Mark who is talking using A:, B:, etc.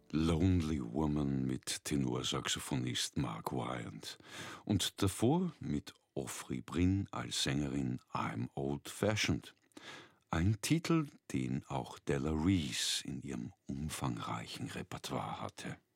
A: Lonely Woman mit Tenorsaxophonist Mark Wyant und davor mit Ofri Brin als Sängerin I'm Old Fashioned. Ein Titel, den auch Della Reese in ihrem umfangreichen Repertoire hatte.